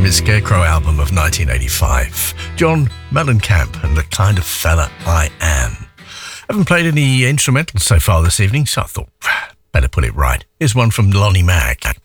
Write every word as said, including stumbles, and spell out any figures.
from his Scarecrow album of nineteen eighty-five. John Mellencamp and The Kind of Fella I Am. Haven't played any instrumentals so far this evening, so I thought, better put it right. Here's one from Lonnie Mack.